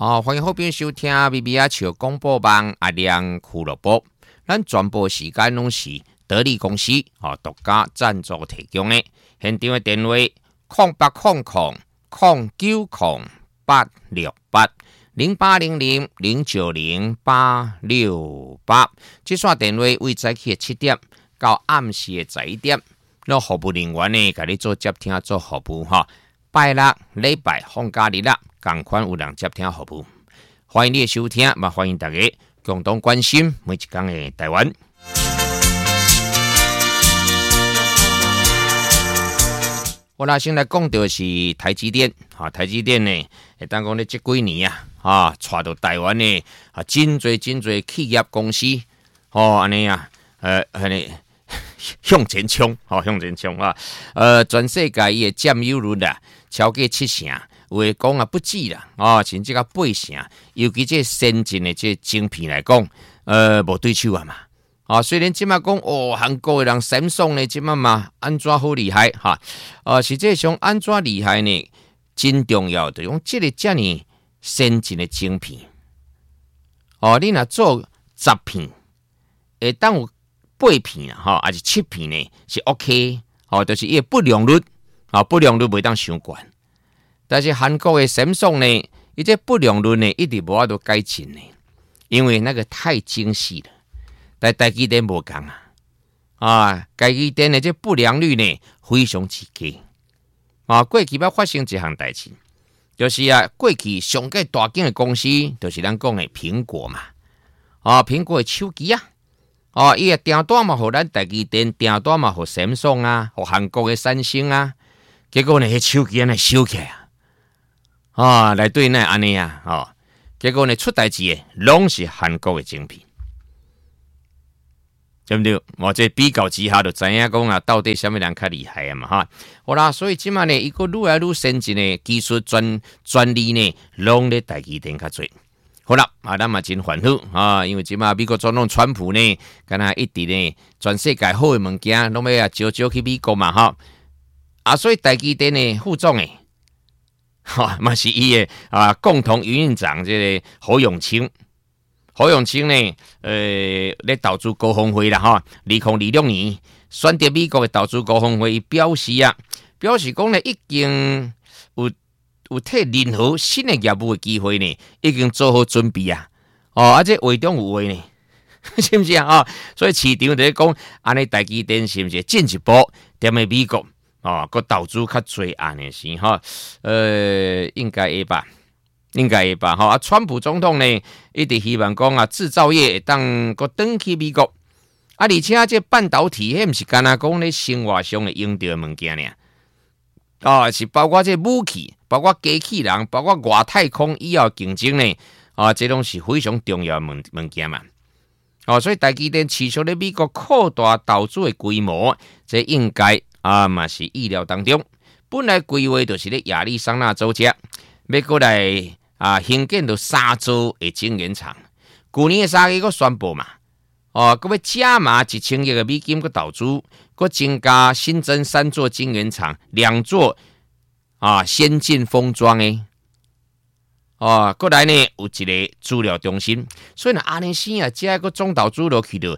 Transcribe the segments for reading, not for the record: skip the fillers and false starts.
欢迎好朋友收听 BBA 笑广播网阿亮俱乐部。咱全部时间拢是得力公司独家赞助提供的。现场的电话0800-09086868，0800-090-868。这线电话为早起7点到暗时的11点，那服务人员呢，给你做接听做服务拜六、礼拜、放假日啦，同款有人接听服务。欢迎你的收听，嘛欢迎大家共同关心每一天的台湾。我那先来讲到是台积电，台积电呢，当讲咧这几年带到台湾呢，真侪企业公司，安尼向前冲，全世界伊的占有率超过70%，有诶讲不止啦，甚至到80%，尤其这先进的这晶片来讲，无对手嘛。虽然即马讲韩国的人 Samsung 呢，即马嘛安怎好厉害实际上安怎厉害呢？真重要的用这个遮尔先进的晶片，你若做10片，会当有8片还是7片呢？是 OK，就是伊不良率袂当伤悬。但是韩国的 Samsung 呢，伊这不良率呢一直无法度改进呢，因为那个太精细了。但台积电无共台积电的这不良率呢非常之低。过去要发生一项代志，就是过去上个大间的公司，就是咱讲的苹果嘛。苹果的手机伊也订单嘛，互咱台积电订单嘛，互 Samsung 互韩国的三星结果呢，迄手机呢收起来内底呢安尼结果呢出代志的拢是韩国的晶片。对不对？我这比较之下就知影讲到底什么人较厉害嘛好啦，所以即马呢，一个愈来愈先进的技术专利呢，拢咧台积电较多。好啦，咱嘛真烦恼因为即马美国总统川普呢，敢若一直呢，全世界好的物件拢要招去美国嘛所以台积电呢副总嘛是伊的共同营运长这个侯永清呢，咧投资高峰会啦2026年选择美国的投资高峰会，表示讲呢，已经有替任何新的业务的机会呢，已经做好准备这话中有话呢，是不是所以市场在讲，安尼台积電是不是進一步踮喺美國個投資較濟安尼是應該會吧。川普總統呢，一直希望講製造業當個轉去美國而且這半導體迄毋是干那講咧生活上會用到的物件呢是包括這武器，包括機器人，包括外太空以後競爭呢這攏是非常重要的物件嘛。所以台積電持續咧美國擴大投資的規模，這應該嘛是意料當中。本來規劃就是咧亞利桑那州遮，要過來興建到3座的晶圓廠。去年的3月，佮宣布嘛，佮要加碼1000億的美金佮投資，佮增加新增3座晶圓廠，2座先進封裝的。過來呢有一個資料中心，所以呢安尼生這個總投資落去到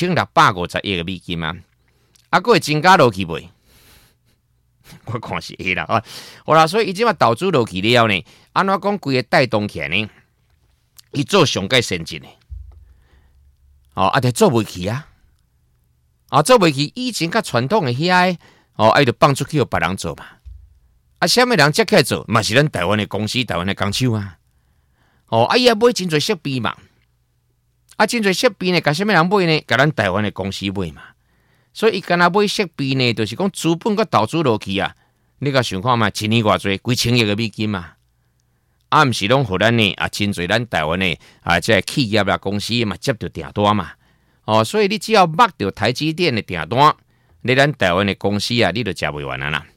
1650億的美金佮會增加落去袂？我看是會啦好啦，所以伊即馬投資落去了呢，安怎講規個帶動起來呢？伊做上界先進的，但做袂起做袂起，以前較傳統的遐就放出去予別人做嘛。什麼人接起來做？嘛是咱台灣的公司、台灣的工廠伊也買真濟設備嘛。真濟設備呢，甲什麼人買呢？甲咱台灣的公司買嘛。所以伊干那買設備呢，就是講資本佮投資落去你甲想看嘛，一年偌濟，幾千億的美金嘛。毋是攏互咱呢真濟咱台灣的這企業啦公司嘛接到訂單嘛。所以你只要捌到台積電的訂單，你咱台灣的公司你就食袂完啦。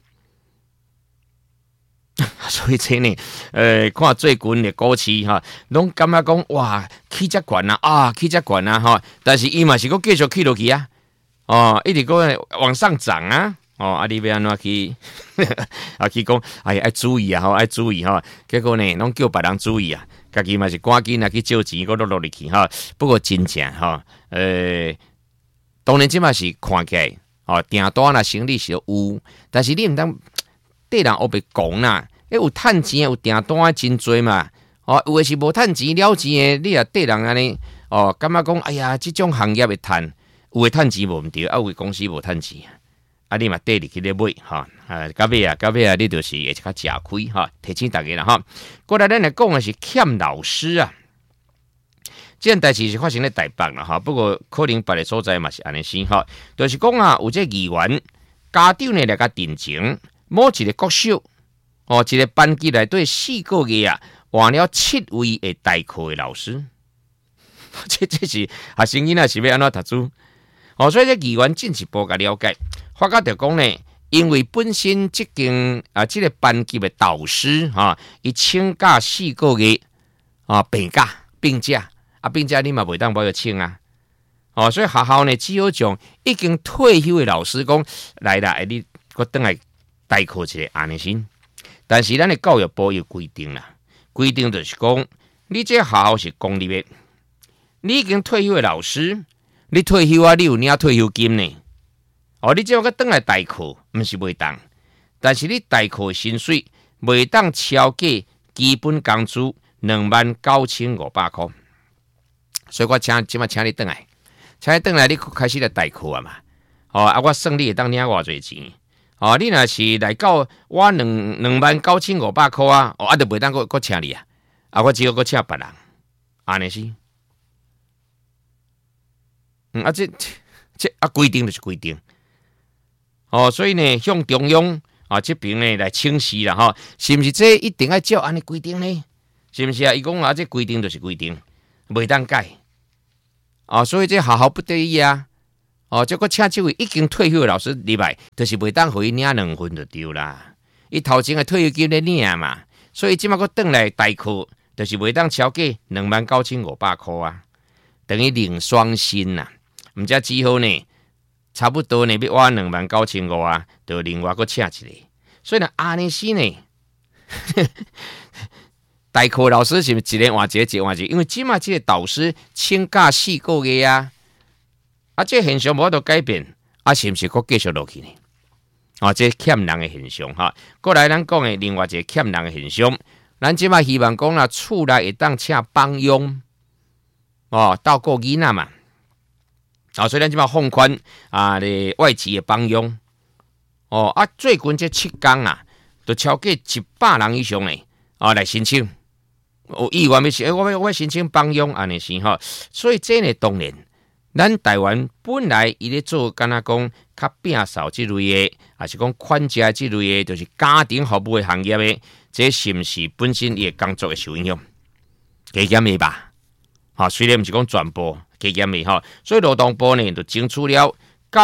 所以這呢，看最近的股市攏感覺講哇，起遮懸但是伊嘛是佫繼續起落去一直個往上漲你要安怎去去讲，哎，爱注意啊，爱注意结果呢，拢叫别人注意啊，家己嘛是赶紧去借钱，个落入去不过真正当然即嘛是看起来订单啦，生理是有，但是你毋当对人黑白讲啦，有趁钱有订单真多嘛，有的是无趁钱了钱的，你也对人安尼感觉讲，哎呀，即种行业会趁，有的趁钱无毋对，有的公司无趁钱。你嘛缀入去咧买到尾啊，你就是会较吃亏提醒大家啦过来咱来讲的是欠老师啊，这件代志是发生咧台北啦不过可能别个所在嘛是安尼先就是讲有这议员家长呢来甲定情，某一个国小一个班级内底4个月啊，换了7位的代课的老师，这是学生囡仔是要安怎读书所以这议员进一步甲了解。发觉就讲呢，因为本身这个班级的导师伊请假4个月病假你嘛袂当无要请啊所以学校呢只好将已经退休的老师讲来啦，你搁倒来代课一个安尼先。但是咱的教育部有规定啦，规定就是讲，你这学校是公立的，你已经退休的老师，你退休啊，你有领退休金呢。你只要个倒来代课，毋是袂当，但是你代课的薪水袂当超过基本工资29,500块。所以我即马请你倒来，你开始来代课啊嘛。我算你会当领偌侪钱。你若是来到我29,500块啊，就袂当搁请你啊。我只好搁请别人，安尼是。这规定就是规定。所以呢，向中央这边呢来请示啦是毋是这一定要照安尼规定呢？是毋是啊？伊讲这规定就是规定，袂当改所以这学校不得已啊这个请这位已经退休的老师入来，就是袂当互伊领2分就对啦。伊头前的退休金咧领嘛，所以即马个倒来代课，就是袂当超过29,500块啊，等于领双薪呐。毋则只好呢。差不多呢，要换29,500啊，就另外搁请一个。所以呢，安尼是呢，代课老师是毋是一个换一个，一个换一个？因为即马这个导师请假4个月啊，这现象无法度改变，是毋是搁继续落去呢？这欠人的现象过来咱讲的另外一个欠人的现象，咱即马希望讲啦，厝内会当请帮佣照顾囡仔嘛。所以咱即马放宽外籍的帮佣最近这7天啊，都超过100人以上呢来申请。有意愿要是我要申请帮佣安尼是所以这呢当然，咱台湾本来伊咧做敢若讲较摒扫即类的，还是讲款家即类的，就是家庭服务的行业的，这是毋是本身伊的工作会受影响？加减的吧虽然毋是讲全部。加减的所以劳动部呢就争取了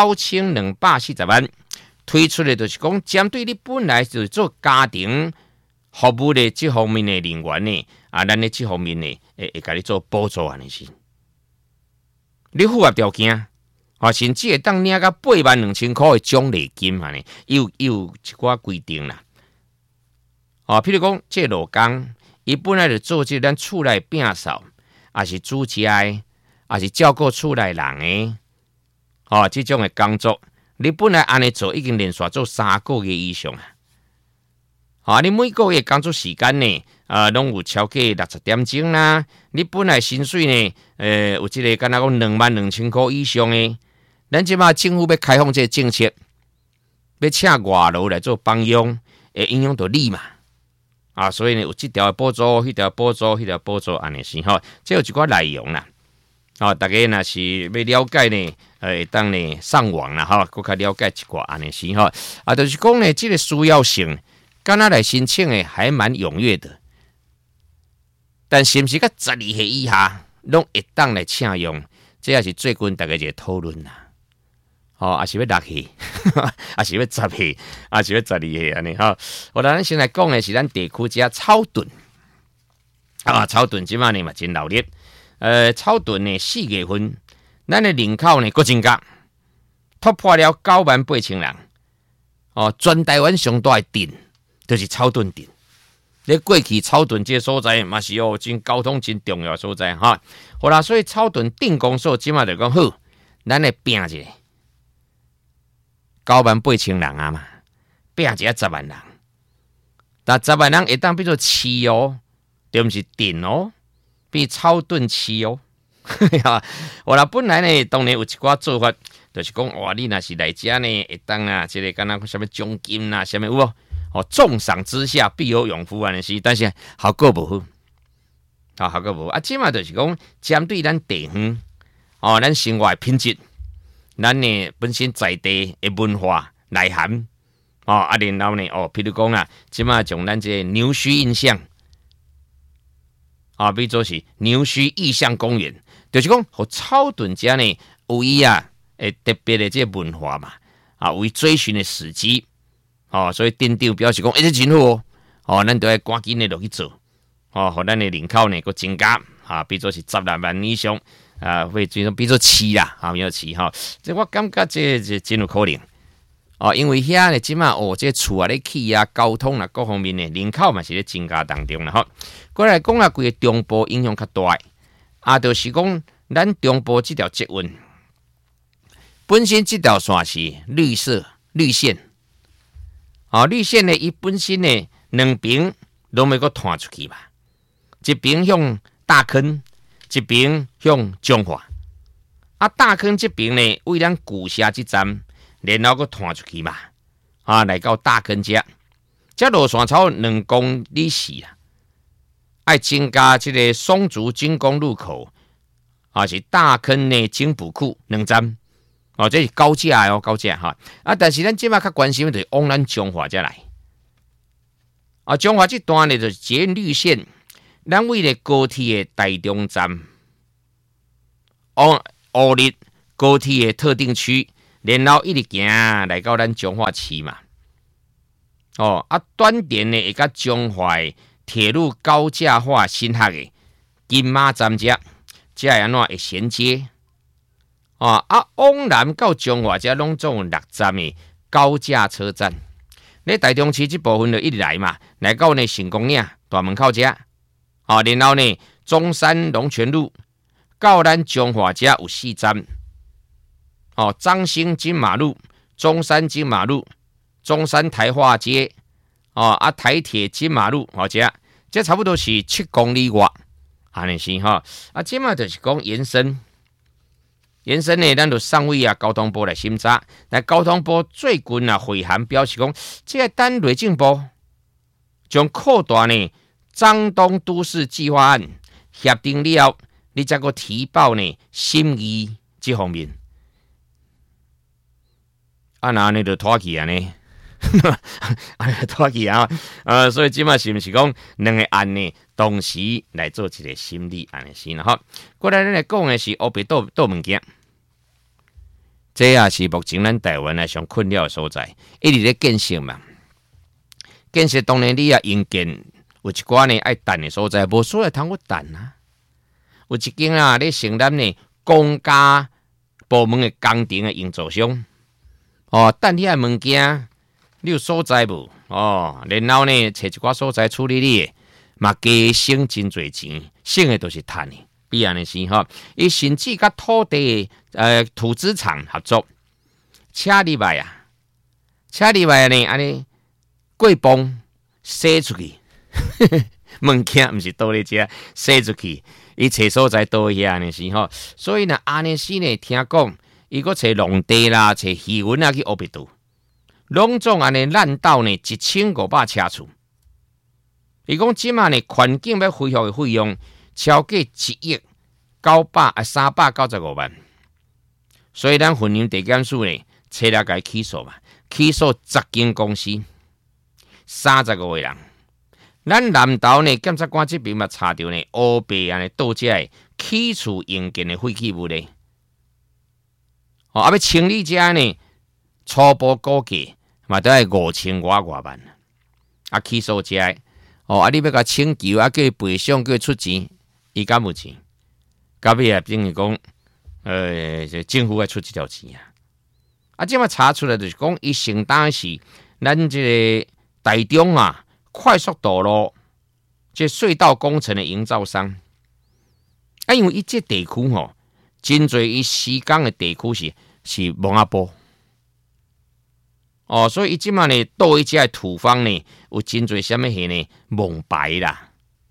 9240万，推出的就是讲针对你本来就是做家庭服务的这方面的人员呢，咱的这方面呢会甲你做补助安尼是。你符合条件甚至会当领到82000块的奖励金安尼，有一寡规定啦。譬如讲这劳工，伊本来就做这咱厝内摒扫，也是煮食的。也是照顾厝内人的这种的工作，你本来安尼做已经连续做3个月以上你每个月工作时间呢拢有超过60点钟啦。你本来薪水呢有这个敢若讲22,000块以上的，咱即马政府要开放这个政策，要请外劳来做帮佣，会影响到你嘛所以呢有这条补助，迄条补助，迄条补助安尼是这有一寡内容啦。大家若是要了解呢，会当呢上网啦搁较了解一寡安尼是就是讲呢，这个需要性，敢若来申请的还蛮踊跃的，但是毋是甲12岁以下拢会当来请用，这也是最近大家一个讨论啦。也是要6岁，也是要10岁，也是要12岁安尼咱先来讲的是咱地区遮草屯草屯即马呢嘛真闹热。草屯呢4月份，咱的人口呢搁增加，突破了98000人。 全台湾上大的镇就是草屯镇。咧过去草屯这个所在嘛是真交通真重要的所在哈。好啦，所以草屯镇公所即马就讲好，咱来拼一下98000人啊嘛，拼一下10万人。但10万人会当变做市哦，对毋是镇哦，变草屯市哦。好啦，本来呢，当然有一寡做法，就是讲哇，你若是来遮呢，会当啊，即个敢若什么奖金啊，什么有无？重赏之下必有勇夫安尼是，但是效果无好，效果无啊。即嘛就是讲针对咱地方咱生活的品质，咱呢本身在地的文化内涵然后呢譬如讲啊，即嘛从咱这个牛墟印象比如说是牛墟意象公园，就是讲互草屯遮呢有伊特别的这个文化嘛有伊追寻的时机。所以镇长表示讲，这真好咱都要赶紧的落去做，互咱的人口呢个增加比如说是10万以上会比如说市啦没有市这我感觉这真有可能因为遐呢即马这厝咧起交通各方面呢人口嘛是咧增加当中啦过来讲规个中部影响较大就是讲咱中部这条捷运本身这条线是绿线。绿线呢，伊本身呢，两边拢要个弹出去嘛，一边向大坑，一边向中华。大坑这边呢，为咱古峡这站，然后个弹出去嘛，来到大坑这，这路线超2公里4啦，爱增加这个松竹金公路口，是大坑的金补库2站。这是高架高架但是咱即马较关心的就是往咱中华遮来。中华这段呢就是捷运绿线，咱为了高铁的台中站，乌日高铁的特定区，然后一直行来到咱中华市嘛。短电呢会甲中华的铁路高架化新设的金马站遮会安怎会衔接？往南到中华遮拢总有6站的高架车站。咧台中市这部分就一直来嘛，来到呢成功岭大门口遮，然后呢中山龙泉路到咱中华遮有4站，彰兴金马路、中山金马路、中山台化街，台铁金马路这差不多是7公里外，安尼是这嘛就是讲延伸呢，咱就上位交通部来审查。但交通部最近回函表示讲，这个等内政部将扩大呢彰东都市计划案协定了后，你才个提报呢审议这方面。那你就拖去呢？拖去所以即嘛是不是讲2个案呢？同时来做一个审理安尼先啦过来咱来讲的是乌白倒物件。这也是目前咱台湾上困扰的所在，一直咧建设嘛。建设当然你营建有一寡呢爱等的所在，无所谓通去等有一间咧承担呢公家部门的工程的营造商，等遐物件你有所在无？然后呢找一寡所在处理你的，嘛加省真侪钱，省的都是赚的。必然的是伊甚至甲土地土资厂合作，车里外呢安尼过磅踅出去，物件毋是倒咧遮踅出去，伊找所在倒遐呢是所以呢安尼是呢听讲，伊个找农地啦，找渔文去乌白倒，拢总安尼烂到呢1500车厝。伊讲即马呢环境要恢复的费用。超过1.395亿，所以咱云林地检署呢，找了该起诉嘛，起诉10间公司，35个人。咱南投呢，检察官这边嘛查到呢，乌白安尼倒遮的起厝营建的废弃物呢，要清理遮呢，初步估计嘛都要5000多万，起诉遮的，你要甲请求，叫伊赔偿，叫伊出钱。伊敢有钱，到尾等于讲，政府要出这条钱即马查出来就是讲，伊承担是咱这个台中啊，快速道路这隧道工程的营造商，啊，因为伊这地区吼，真侪伊施工的地区是蒙阿波，哦，所以伊即马呢，倒一只的土方呢，有真侪什么系呢？蒙白啦，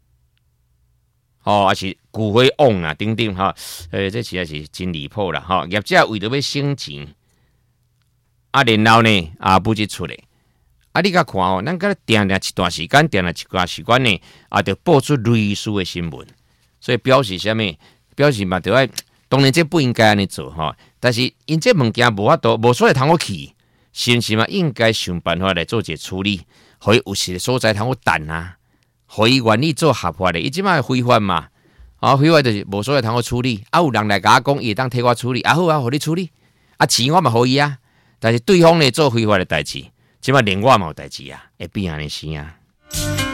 哦，还是骨灰瓮啊，等等哈，这实在是真离谱啦，哈，业者为着要省钱，啊，然后呢，不就出来。啊！你甲看哦，咱甲定一段时间，定了一段时间呢，就播出类似的新闻，所以表示什么？表示嘛，就爱当然这不应该安尼做哈。但是因这物件无法度，无所谓通我去，是毋是嘛？应该想办法来做一个处理，可以有些所在通我等啊，可以愿意做合法的。伊即摆非法嘛，非法就是无所谓通我处理。有人来甲我讲，伊当替我处理，好啊，互你处理，钱我嘛可以啊。但是对方呢做非法的代志。即摆连我嘛有代志啊，会变安尼生啊。